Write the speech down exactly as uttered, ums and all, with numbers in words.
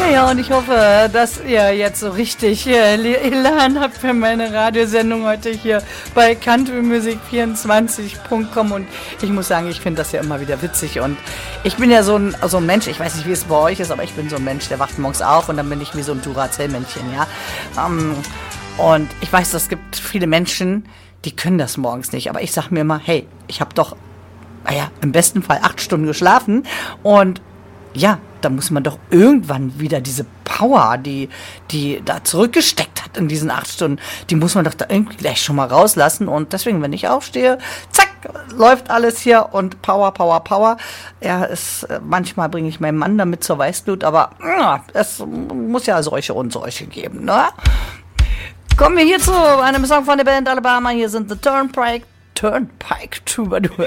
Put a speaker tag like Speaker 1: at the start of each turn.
Speaker 1: Naja, und ich hoffe, dass ihr jetzt so richtig äh, Elan habt für meine Radiosendung heute hier bei country music vierundzwanzig punkt com und ich muss sagen, ich finde das ja immer wieder witzig und ich bin ja so ein, so ein Mensch, ich weiß nicht, wie es bei euch ist, aber ich bin so ein Mensch, der wacht morgens auf und dann bin ich wie so ein Duracell-Männchen, ja. Ähm, und ich weiß, es gibt viele Menschen, die können das morgens nicht, aber ich sag mir immer, hey, ich habe doch, naja, im besten Fall acht Stunden geschlafen und ja, da muss man doch irgendwann wieder diese Power, die, die da zurückgesteckt hat in diesen acht Stunden, die muss man doch da irgendwie gleich schon mal rauslassen. Und deswegen, wenn ich aufstehe, zack, läuft alles hier und Power, Power, Power. Ja, es, manchmal bringe ich meinen Mann damit zur Weißblut, aber ja, es muss ja solche und solche geben, ne? Kommen wir hier zu einem Song von der Band Alabama. Hier sind The Turnpike, Turnpike Troubadours.